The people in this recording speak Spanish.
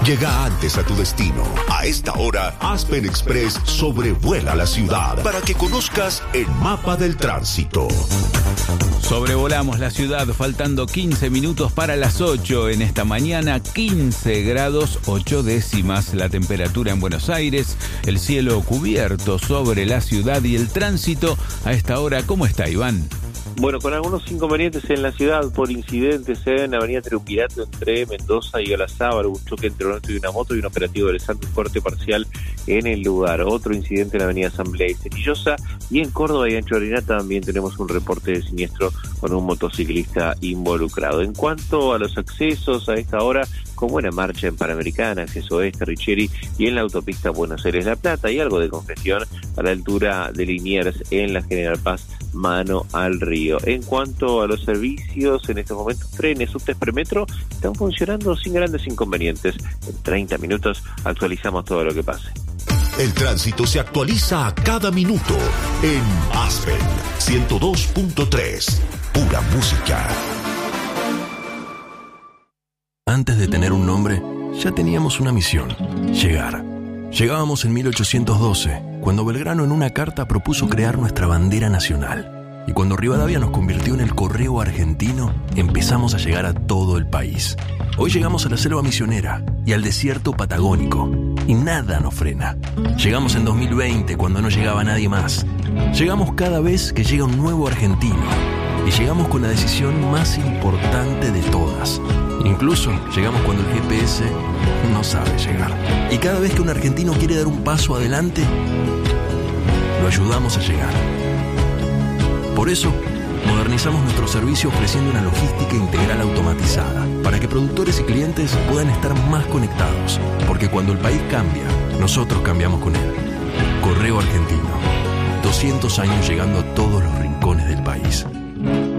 Llega antes a tu destino. A esta hora, Aspen Express sobrevuela la ciudad para que conozcas el mapa del tránsito. Sobrevolamos la ciudad faltando 15 minutos para las 8 en esta mañana, 15 grados 8 décimas la temperatura en Buenos Aires, el cielo cubierto sobre la ciudad y el tránsito a esta hora. ¿Cómo está, Iván? Bueno, con algunos inconvenientes en la ciudad por incidentes en Avenida Triunvirato entre Mendoza y Olazábal, un choque entre un auto y una moto y un operativo realizando un corte parcial en el lugar. Otro incidente en la Avenida Asamblea y Cenillosa, y en Córdoba y Ancho Orinata también tenemos un reporte de siniestro con un motociclista involucrado. En cuanto a los accesos a esta hora, con buena marcha en Panamericana, acceso oeste, Richeri, y en la autopista Buenos Aires-La Plata, y algo de congestión a la altura de Liniers en la General Paz, mano al río. En cuanto a los servicios, en estos momentos trenes, subtes, premetro están funcionando sin grandes inconvenientes. En 30 minutos actualizamos todo lo que pase. El tránsito se actualiza a cada minuto en Aspen 102.3. Pura música. Antes de tener un nombre, ya teníamos una misión: llegar. Llegábamos en 1812, cuando Belgrano en una carta propuso crear nuestra bandera nacional. Y cuando Rivadavia nos convirtió en el correo argentino, empezamos a llegar a todo el país. Hoy llegamos a la selva misionera y al desierto patagónico, y nada nos frena. Llegamos en 2020, cuando no llegaba nadie más. Llegamos cada vez que llega un nuevo argentino. Y llegamos con la decisión más importante de todas. Incluso llegamos cuando el GPS no sabe llegar. Y cada vez que un argentino quiere dar un paso adelante, lo ayudamos a llegar. Por eso, modernizamos nuestro servicio ofreciendo una logística integral automatizada, para que productores y clientes puedan estar más conectados. Porque cuando el país cambia, nosotros cambiamos con él. Correo Argentino. 200 años llegando a todos los rincones del país.